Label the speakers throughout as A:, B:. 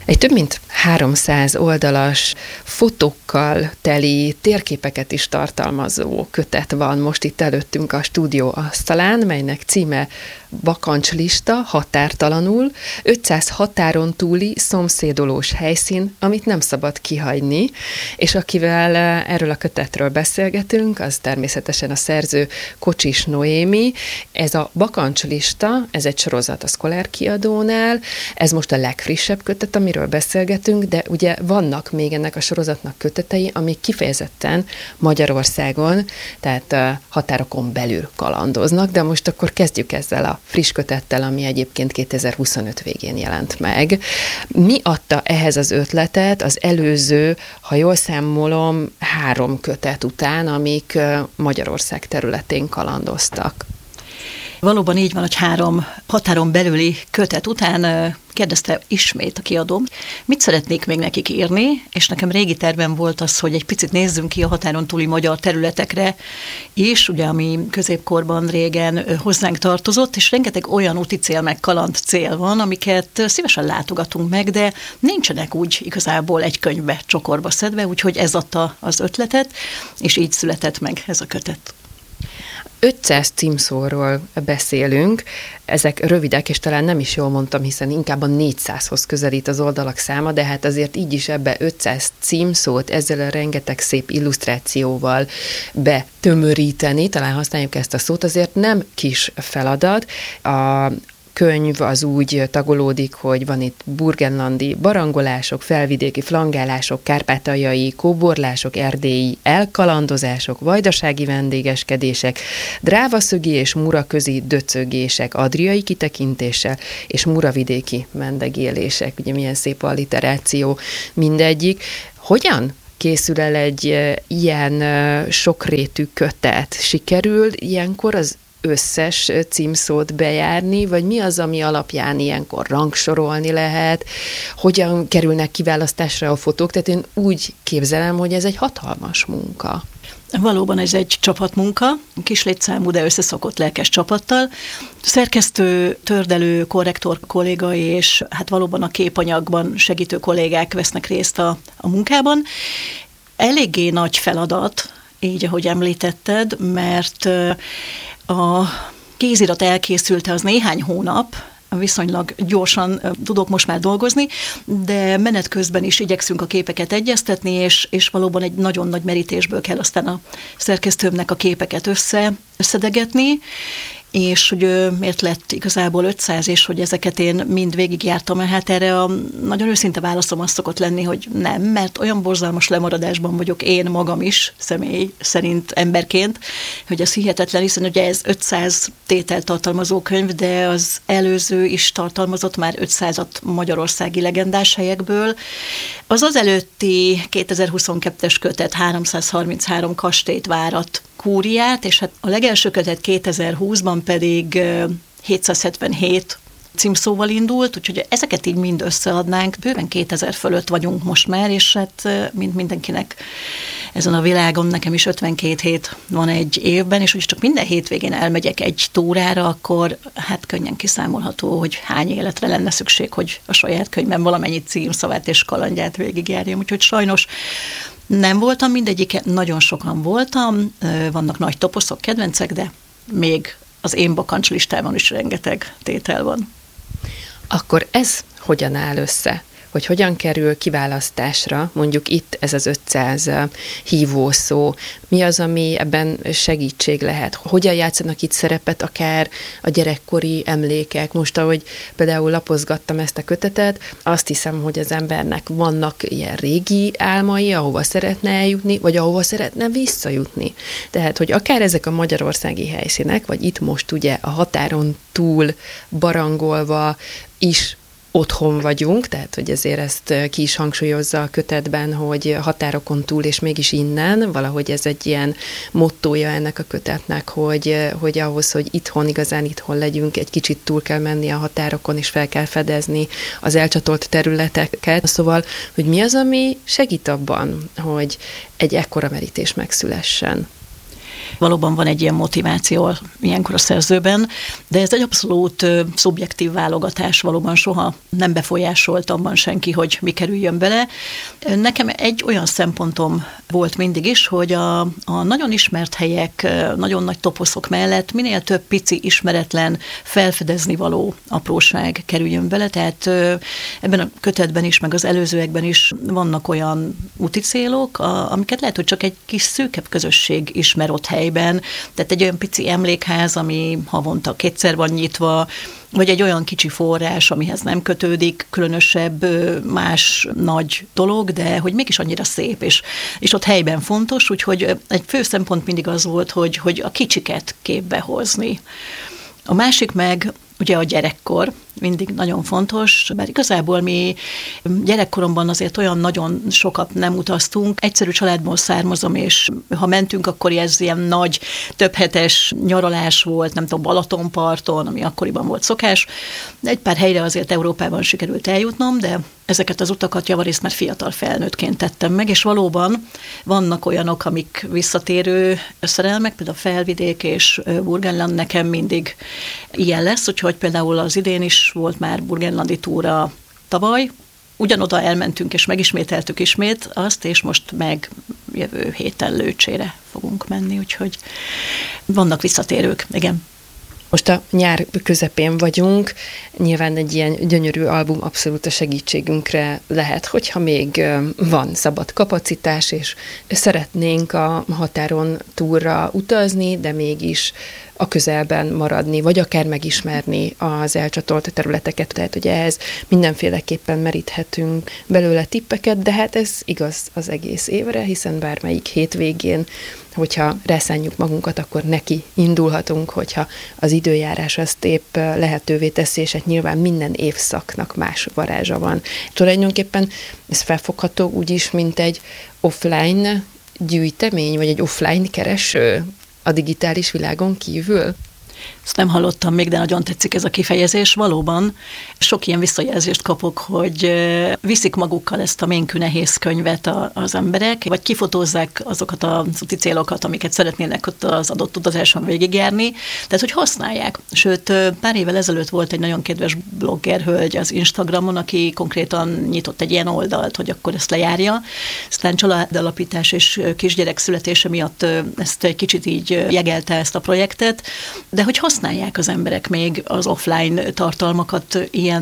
A: Egy több mint 300 oldalas fotókkal teli térképeket is tartalmazó kötet van most itt előttünk a stúdió asztalán, melynek címe Bakancslista határtalanul, 500 határon túli szomszédolós helyszín, amit nem szabad kihagyni, és akivel erről a kötetről beszélgetünk, az természetesen a szerző Kocsis Noémi. Ez a Bakancslista, ez egy sorozat a Scholar kiadónál, ez most a legfrissebb kötet, amiről beszélgetünk, de ugye vannak még ennek a sorozatnak kötetei, amik kifejezetten Magyarországon, tehát határokon belül kalandoznak, de most akkor kezdjük ezzel a friss kötettel, ami egyébként 2025 végén jelent meg. Mi adta ehhez az ötletet az előző, ha jól számolom, 3 kötet után, amik Magyarország területén kalandoztak?
B: Valóban így van, hogy 3 határon belüli kötet után kérdezte ismét a kiadóm, mit szeretnék még nekik írni, és nekem régi tervem volt az, hogy egy picit nézzünk ki a határon túli magyar területekre is, ugye, ami középkorban régen hozzánk tartozott, és rengeteg olyan úti cél meg kaland cél van, amiket szívesen látogatunk meg, de nincsenek úgy igazából egy könyvbe csokorba szedve, úgyhogy ez adta az ötletet, és így született meg ez a kötet.
A: 500 címszóról beszélünk, ezek rövidek, és talán nem is jól mondtam, hiszen inkább a 400-hoz közelít az oldalak száma, de hát azért így is ebbe 500 címszót ezzel a rengeteg szép illusztrációval betömöríteni, talán használjuk ezt a szót, azért nem kis feladat. A könyv az úgy tagolódik, hogy van itt burgenlandi barangolások, felvidéki flangálások, kárpátaljai kóborlások, erdélyi elkalandozások, vajdasági vendégeskedések, drávaszögi és muraközi döcögések, adriai kitekintéssel, és muravidéki mendegélések. Ugye milyen szép alliteráció mindegyik. Hogyan készül el egy ilyen sokrétű kötet? Sikerül ilyenkor az összes címszót bejárni, vagy mi az, ami alapján ilyenkor rangsorolni lehet, hogyan kerülnek kiválasztásra a fotók, tehát én úgy képzelem, hogy ez egy hatalmas munka.
B: Valóban ez egy csapatmunka, kis létszámú, de összeszokott lelkes csapattal. Szerkesztő, tördelő, korrektor kolléga és hát valóban a képanyagban segítő kollégák vesznek részt a munkában. Eléggé nagy feladat, így ahogy említetted, mert a kézirat elkészülte az néhány hónap, viszonylag gyorsan tudok most már dolgozni, de menet közben is igyekszünk a képeket egyeztetni, és valóban egy nagyon nagy merítésből kell aztán a szerkesztőmnek a képeket összedegetni, és hogy miért lett igazából 500, és hogy ezeket én mind végigjártam, hát erre a nagyon őszinte válaszom az szokott lenni, hogy nem, mert olyan borzalmas lemaradásban vagyok én magam is, személy szerint emberként, hogy ez hihetetlen, hiszen ugye ez 500 tételt tartalmazó könyv, de az előző is tartalmazott már 500-at magyarországi legendás helyekből. Az előtti 2022-es kötet 333 kastélyt, várat, kúriát, és hát a legelső kötet 2020-ban pedig 777 címszóval indult, úgyhogy ezeket így mind összeadnánk. Bőven 2000 fölött vagyunk most már, és hát mint mindenkinek ezen a világon, nekem is 52 hét van egy évben, és úgyis csak minden hétvégén elmegyek egy túrára, akkor hát könnyen kiszámolható, hogy hány életre lenne szükség, hogy a saját könyvben valamennyi címszavát és kalandját végigjárjam. Úgyhogy sajnos nem voltam mindegyik, nagyon sokan voltam, vannak nagy toposzok, kedvencek, de még az én bakancslistában is rengeteg tétel van.
A: Akkor ez hogyan áll össze? Hogy hogyan kerül kiválasztásra, mondjuk itt ez az 500 hívószó, mi az, ami ebben segítség lehet? Hogyan játszanak itt szerepet akár a gyerekkori emlékek? Most, ahogy például lapozgattam ezt a kötetet, azt hiszem, hogy az embernek vannak ilyen régi álmai, ahova szeretne eljutni, vagy ahova szeretne visszajutni. Tehát, hogy akár ezek a magyarországi helyszínek, vagy itt most ugye a határon túl barangolva is otthon vagyunk, tehát hogy ezért ezt ki is hangsúlyozza a kötetben, hogy határokon túl és mégis innen, valahogy ez egy ilyen mottója ennek a kötetnek, hogy ahhoz, hogy igazán itthon legyünk, egy kicsit túl kell menni a határokon, és fel kell fedezni az elcsatolt területeket. Szóval, hogy mi az, ami segít abban, hogy egy ekkora merítés megszülessen?
B: Valóban van egy ilyen motiváció ilyenkor a szerzőben, de ez egy abszolút szubjektív válogatás, valóban soha nem befolyásolt abban senki, hogy mi kerüljön bele. Nekem egy olyan szempontom volt mindig is, hogy a nagyon ismert helyek, nagyon nagy toposzok mellett minél több pici, ismeretlen, felfedezni való apróság kerüljön bele, tehát ebben a kötetben is, meg az előzőekben is vannak olyan úti célok, amiket lehet, hogy csak egy kis szűkebb közösség ismer ott helyben, tehát egy olyan pici emlékház, ami havonta kétszer van nyitva, vagy egy olyan kicsi forrás, amihez nem kötődik különösebb más nagy dolog, de hogy mégis annyira szép, és ott helyben fontos, úgyhogy egy fő szempont mindig az volt, hogy a kicsiket képbe hozni. A másik meg ugye a gyerekkor, mindig nagyon fontos, mert igazából mi gyerekkoromban azért olyan nagyon sokat nem utaztunk. Egyszerű családból származom, és ha mentünk, akkor ez ilyen nagy, többhetes nyaralás volt, nem tudom, Balatonparton, ami akkoriban volt szokás. Egy pár helyre azért Európában sikerült eljutnom, de ezeket az utakat javarészt már fiatal felnőttként tettem meg, és valóban vannak olyanok, amik visszatérő szerelmek, például a Felvidék és Burgenland nekem mindig ilyen lesz, úgyhogy például az idén is volt már burgenlandi túra tavaly, ugyanoda elmentünk és megismételtük ismét azt, és most meg jövő héten Lőcsére fogunk menni, úgyhogy vannak visszatérők, igen.
A: Most a nyár közepén vagyunk, nyilván egy ilyen gyönyörű album abszolút a segítségünkre lehet, hogyha még van szabad kapacitás, és szeretnénk a határon túlra utazni, de mégis a közelben maradni, vagy akár megismerni az elcsatolt területeket. Tehát ugye ehhez mindenféleképpen meríthetünk belőle tippeket, de hát ez igaz az egész évre, hiszen bármelyik hétvégén, hogyha rászánjuk magunkat, akkor neki indulhatunk, hogyha az időjárás azt épp lehetővé teszi, és hát nyilván minden évszaknak más varázsa van. Tulajdonképpen ez felfogható úgy is, mint egy offline gyűjtemény, vagy egy offline kereső a digitális világon kívül?
B: Ezt nem hallottam még, de nagyon tetszik ez a kifejezés. Valóban sok ilyen visszajelzést kapok, hogy viszik magukkal ezt a ménkű nehéz könyvet az emberek, vagy kifotózzák azokat az úti célokat, amiket szeretnének ott az adott utazáson végigjárni, tehát hogy használják. Sőt, pár évvel ezelőtt volt egy nagyon kedves bloggerhölgy az Instagramon, aki konkrétan nyitott egy ilyen oldalt, hogy akkor ezt lejárja. Aztán családalapítás és kisgyerek születése miatt ezt egy kicsit így jegelte ezt a projektet, de hogy használják az emberek még az offline tartalmakat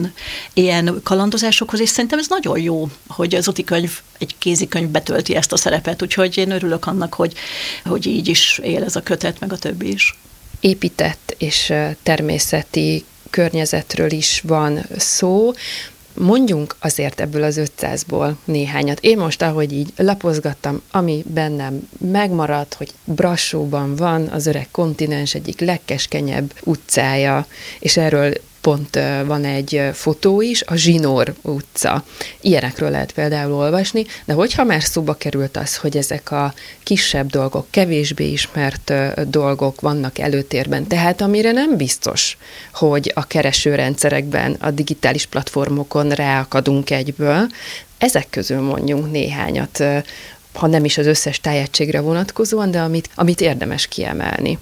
B: ilyen kalandozásokhoz, és szerintem ez nagyon jó, hogy az útikönyv, egy kézikönyv betölti ezt a szerepet, úgyhogy én örülök annak, hogy így is él ez a kötet, meg a többi is.
A: Épített és természeti környezetről is van szó. Mondjunk azért ebből az 500-ból néhányat. Én most, ahogy így lapozgattam, ami bennem megmaradt, hogy Brassóban van az öreg kontinens egyik legkeskenyebb utcája, és erről pont van egy fotó is, a Zsinór utca. Ilyenekről lehet például olvasni, de hogyha már szóba került az, hogy ezek a kisebb dolgok, kevésbé ismert dolgok vannak előtérben, tehát amire nem biztos, hogy a keresőrendszerekben, a digitális platformokon ráakadunk egyből, ezek közül mondjunk néhányat, ha nem is az összes tájegységre vonatkozóan, de amit érdemes kiemelni.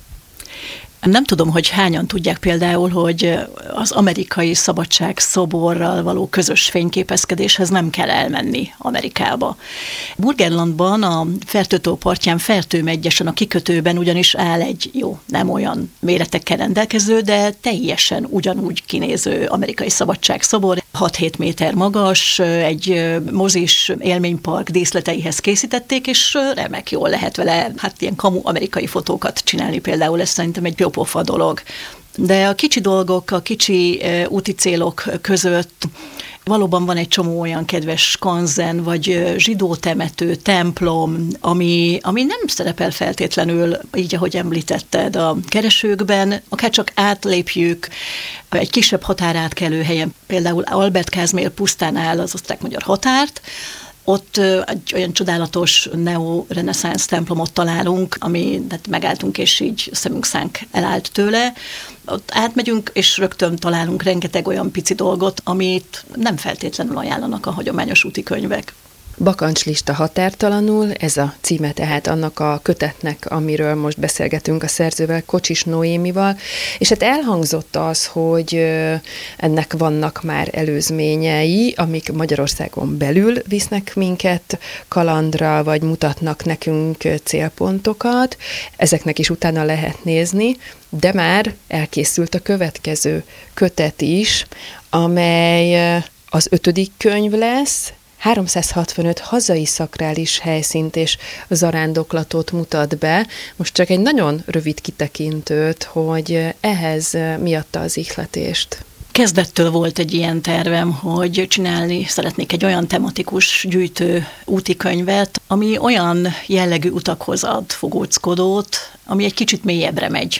B: Nem tudom, hogy hányan tudják például, hogy az amerikai szabadságszoborral való közös fényképezkedéshez nem kell elmenni Amerikába. Burgenlandban, a Fertő-tó partján Fertő-megyesen a kikötőben ugyanis áll egy nem olyan méretekkel rendelkező, de teljesen ugyanúgy kinéző amerikai szabadságszobor, 6-7 méter magas, egy mozis élménypark díszleteihez készítették, és remek jól lehet vele, ilyen kamu amerikai fotókat csinálni például, ez szerintem egy jó pofa dolog. De a kicsi dolgok, a kicsi úti célok között valóban van egy csomó olyan kedves skanzen, vagy zsidó temető, templom, ami nem szerepel feltétlenül, így ahogy említetted a keresőkben, akár csak átlépjük egy kisebb határátkelő helyen, például Albert Kázmér pusztán áll az osztrák-magyar határt, ott egy olyan csodálatos neo-reneszánsz templomot találunk, hát megálltunk, és így szemünk szánk elállt tőle. Ott átmegyünk, és rögtön találunk rengeteg olyan pici dolgot, amit nem feltétlenül ajánlanak a hagyományos útikönyvek.
A: Bakancslista határtalanul, ez a címe tehát annak a kötetnek, amiről most beszélgetünk a szerzővel, Kocsis Noémival, és hát elhangzott az, hogy ennek vannak már előzményei, amik Magyarországon belül visznek minket kalandra, vagy mutatnak nekünk célpontokat, ezeknek is utána lehet nézni, de már elkészült a következő kötet is, amely az 5. könyv lesz, 365 hazai szakrális helyszínt és zarándoklatot mutat be. Most csak egy nagyon rövid kitekintőt, hogy ehhez mi adta az ihletést.
B: Kezdettől volt egy ilyen tervem, hogy csinálni szeretnék egy olyan tematikus gyűjtő útikönyvet, ami olyan jellegű utakhoz ad fogóckodót, ami egy kicsit mélyebbre megy.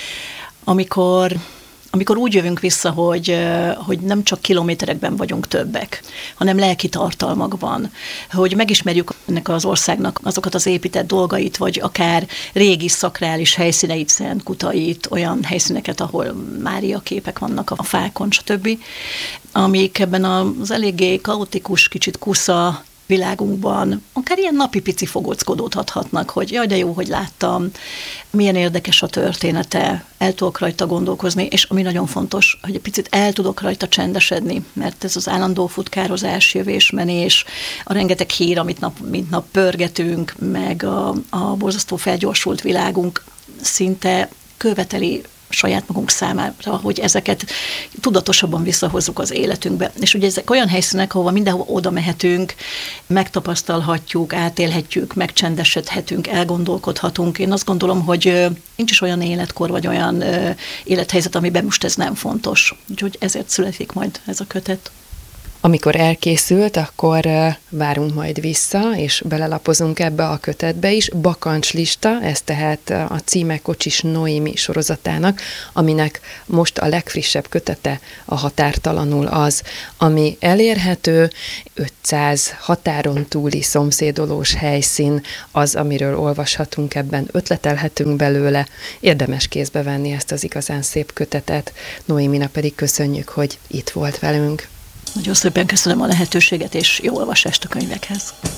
B: Amikor úgy jövünk vissza, hogy nem csak kilométerekben vagyunk többek, hanem lelki tartalmakban, hogy megismerjük ennek az országnak azokat az épített dolgait, vagy akár régi szakrális helyszíneit, szentkutait, olyan helyszíneket, ahol Mária képek vannak a fákon, stb., amik ebben az eléggé kaotikus, kicsit kusza világunkban akár ilyen napi pici fogóckodót adhatnak, hogy jaj, de jó, hogy láttam, milyen érdekes a története, el tudok rajta gondolkozni, és ami nagyon fontos, hogy egy picit el tudok rajta csendesedni, mert ez az állandó futkározás, jövés-menés, a rengeteg hír, amit mint nap pörgetünk, meg a borzasztó felgyorsult világunk szinte követeli saját magunk számára, hogy ezeket tudatosabban visszahozzuk az életünkbe. És ugye ezek olyan helyszínek, ahova mindenhova oda mehetünk, megtapasztalhatjuk, átélhetjük, megcsendesedhetünk, elgondolkodhatunk. Én azt gondolom, hogy nincs is olyan életkor, vagy olyan élethelyzet, amiben most ez nem fontos. Úgyhogy ezért születik majd ez a kötet.
A: Amikor elkészült, akkor várunk majd vissza, és belelapozunk ebbe a kötetbe is. Bakancslista, ez tehát a címe Kocsis Noémi sorozatának, aminek most a legfrissebb kötete a határtalanul az, ami elérhető, 500 határon túli szomszédolós helyszín az, amiről olvashatunk ebben, ötletelhetünk belőle. Érdemes kézbe venni ezt az igazán szép kötetet. Noémina pedig köszönjük, hogy itt volt velünk.
B: Nagyon szépen köszönöm a lehetőséget, és jó olvasást a könyvekhez.